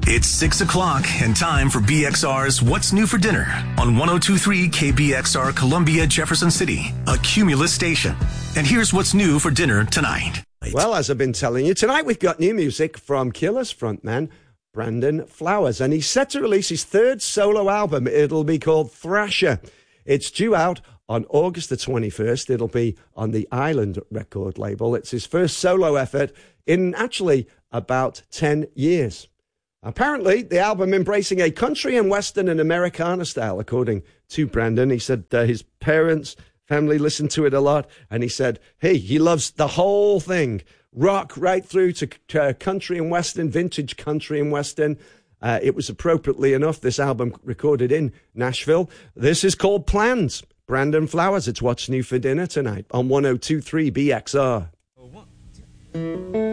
It's 6 o'clock and time for BXR's What's New for Dinner on 102.3 KBXR Columbia, Jefferson City, a Cumulus station. And here's what's new for dinner tonight. Well, as I've been telling you, tonight we've got new music from Killers frontman Brandon Flowers, and he's set to release his third solo album. It'll be called Thrasher. It's due out on August the 21st. It'll be on the Island record label. It's his first solo effort in actually about 10 years. Apparently, the album embracing a country and western and Americana style, according to Brandon. He said his parents, family listened to it a lot, and he said, hey, he loves the whole thing, rock right through to country and western, vintage country and western. It was appropriately enough, this album recorded in Nashville. This is called Plans. Brandon Flowers, it's What's New for Dinner tonight on 102.3 BXR.